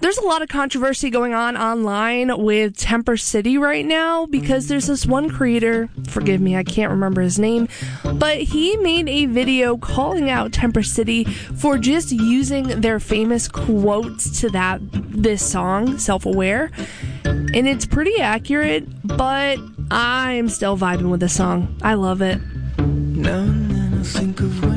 There's a lot of controversy going on online with Temper City right now because there's this one creator, forgive me, I can't remember his name, but he made a video calling out Temper City for just using their famous quotes to this song, Self-Aware. And it's pretty accurate, but I'm still vibing with the song. I love it. Now and then I think of when